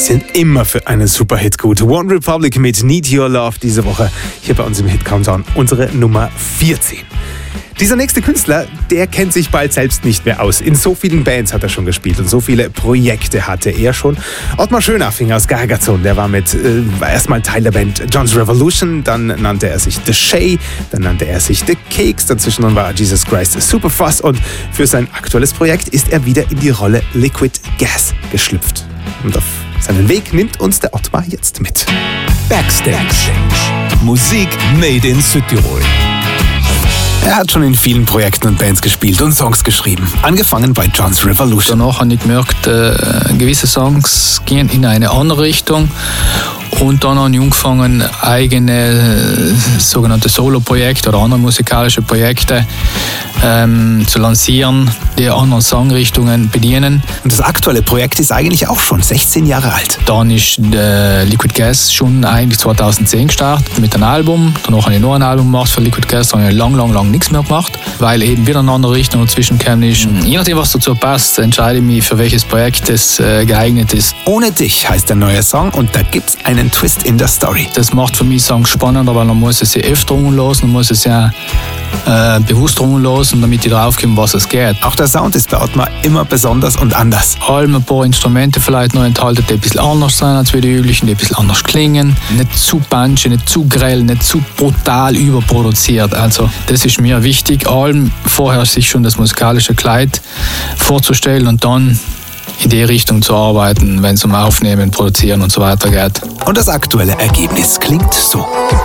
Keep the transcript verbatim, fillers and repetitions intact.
sind immer für einen Superhit gut. One Republic mit Need Your Love diese Woche hier bei uns im Hit Countdown, unsere Nummer vierzehn. Dieser nächste Künstler, der kennt sich bald selbst nicht mehr aus. In so vielen Bands hat er schon gespielt und so viele Projekte hatte er schon. Ottmar Schönaffinger aus Gargazon, der war mit äh, erstmal Teil der Band John's Revolution, dann nannte er sich The Shay, dann nannte er sich The Cakes, dazwischen war Jesus Christ Superfuzz und für sein aktuelles Projekt ist er wieder in die Rolle Liquid Gas geschlüpft. Und auf seinen Weg nimmt uns der Ottmar jetzt mit. Backstage. Musik made in Südtirol. Er hat schon in vielen Projekten und Bands gespielt und Songs geschrieben. Angefangen bei John's Revolution. Danach habe ich gemerkt, äh, gewisse Songs gehen in eine andere Richtung. Und dann habe ich angefangen, eigene äh, sogenannte Solo-Projekte oder andere musikalische Projekte ähm, zu lancieren, die andere Songrichtungen bedienen. Und das aktuelle Projekt ist eigentlich auch schon sechzehn Jahre alt. Dann ist äh, Liquid Gas schon eigentlich zweitausendzehn gestartet mit einem Album. Danach habe ich noch ein Album gemacht für Liquid Gas, dann habe ich lang, lang, lang nichts mehr gemacht, weil eben wieder eine andere Richtung dazwischen kam. Je nachdem, was dazu passt, entscheide ich mich, für welches Projekt es äh, geeignet ist. Ohne dich heißt der neue Song und da gibt's einen Twist in der Story. Das macht für mich Songs spannender, weil man muss es ja öfter rumlassen, man muss es ja äh, bewusst rumlassen, damit ich draufkomme, was es geht. Auch der Sound ist bei Ottmar immer besonders und anders. Allem ein paar Instrumente vielleicht noch enthalten, die ein bisschen anders sind als wie die üblichen, die ein bisschen anders klingen. Nicht zu punchy, nicht zu grell, nicht zu brutal überproduziert. Also das ist mir wichtig, allem vorher sich schon das musikalische Kleid vorzustellen und dann in die Richtung zu arbeiten, wenn es um Aufnehmen, Produzieren und so weiter geht. Und das aktuelle Ergebnis klingt so.